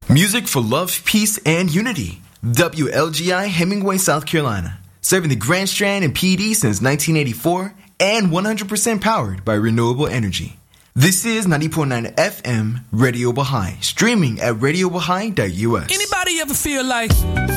Music for love, peace, and unity. WLGI Hemingway, South Carolina. Serving the Grand Strand and PD since 1984 and 100% powered by renewable energy. This is 90.9 FM Radio Baha'i, streaming at radiobaha'i.us. Anybody ever feel like